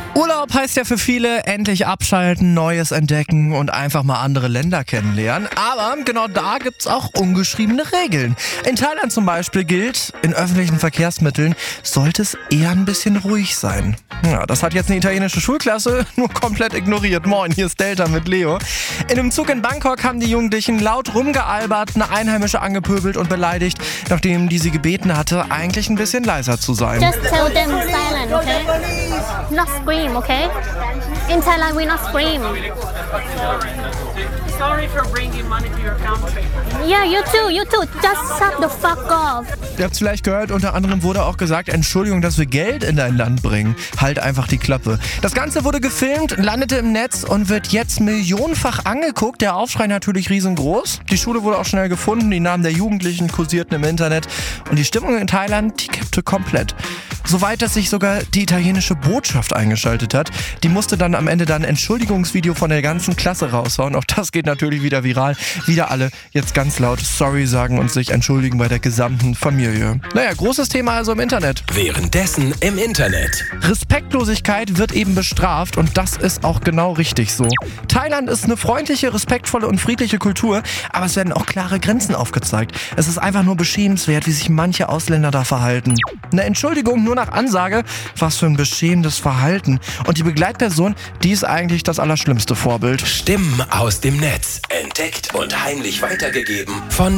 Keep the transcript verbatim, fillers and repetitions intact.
Urlaub heißt ja für viele endlich abschalten, Neues entdecken und einfach mal andere Länder kennenlernen. Aber genau da gibt's auch ungeschriebene Regeln. In Thailand zum Beispiel gilt, in öffentlichen Verkehrsmitteln sollte es eher ein bisschen ruhig sein. Ja, das hat jetzt eine italienische Schulklasse nur komplett ignoriert. Moin, hier ist Delta mit Leo. In einem Zug in Bangkok haben die Jugendlichen laut rumgealbert, eine Einheimische angepöbelt und beleidigt, nachdem die sie gebeten hatte, eigentlich ein bisschen leiser zu sein. Just tell them silent, okay? Not scream, okay? In Thailand we not scream. Sorry for bringing money to your country. Yeah, you too, you too. Just shut the fuck off. Ihr habt es vielleicht gehört, unter anderem wurde auch gesagt, Entschuldigung, dass wir Geld in dein Land bringen. Halt einfach die Klappe. Das Ganze wurde gefilmt, landete im Netz und wird jetzt millionenfach angeguckt. Der Aufschrei natürlich riesengroß. Die Schule wurde auch schnell gefunden, die Namen der Jugendlichen kursierten im Internet und die Stimmung in Thailand, die kippte komplett. Soweit, dass sich sogar die italienische Botschaft eingeschaltet hat. Die musste dann am Ende dann ein Entschuldigungsvideo von der ganzen Klasse raushauen. Auch das geht natürlich wieder viral. Wieder alle jetzt ganz laut Sorry sagen und sich entschuldigen bei der gesamten Familie. Naja, großes Thema also im Internet. Währenddessen im Internet. Respektlosigkeit wird eben bestraft und das ist auch genau richtig so. Thailand ist eine freundliche, respektvolle und friedliche Kultur, aber es werden auch klare Grenzen aufgezeigt. Es ist einfach nur beschämenswert, wie sich manche Ausländer da verhalten. Eine Entschuldigung nur nach Ansage, was für ein beschämendes Verhalten. Und die Begleitperson, die ist eigentlich das allerschlimmste Vorbild. Stimmen aus dem Netz. Entdeckt und heimlich weitergegeben von